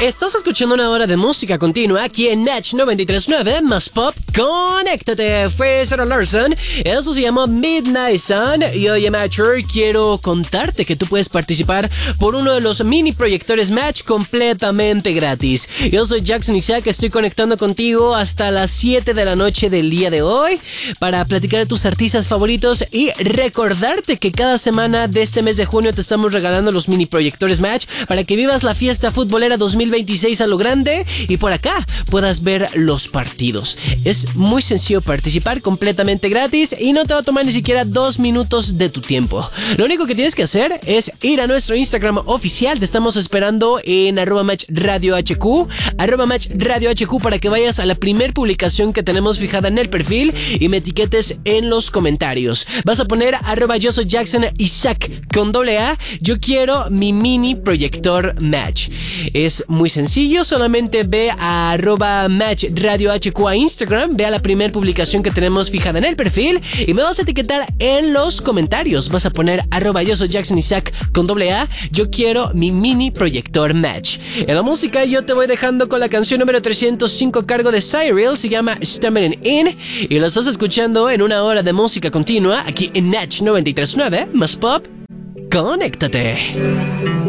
Estás escuchando una hora de música continua aquí en Natch 93.9 más pop. Conéctate, fue Sarah Larson. Eso se llama Midnight Sun. Y hoy, Amateur, quiero contarte que tú puedes participar por uno de los mini proyectores Match completamente gratis. Yo soy Jackson Isaac, estoy conectando contigo hasta las 7 de la noche del día de hoy para platicar de tus artistas favoritos y recordarte que cada semana de este mes de junio te estamos regalando los mini proyectores Match para que vivas la fiesta futbolera 2026 a lo grande y por acá puedas ver los partidos. Es muy sencillo participar, completamente gratis y no te va a tomar ni siquiera 2 minutos de tu tiempo. Lo único que tienes que hacer es ir a nuestro Instagram oficial. Te estamos esperando en @matchradiohq, @matchradiohq, para que vayas a la primer publicación que tenemos fijada en el perfil y me etiquetes en los comentarios. Vas a poner @yo soy Jackson Isaac con AA. Yo quiero mi mini proyector Match. Es muy sencillo, solamente ve a @matchradiohq a Instagram, ve a la primera publicación que tenemos fijada en el perfil y me vas a etiquetar en los comentarios. Vas a poner @yo soy Jackson Isaac con AA. Yo quiero mi mini proyector Match. En la música yo te voy dejando con la canción número 305 a cargo de Cyril, se llama Stammering In y lo estás escuchando en una hora de música continua aquí en Natch 93.9 más pop. Conéctate.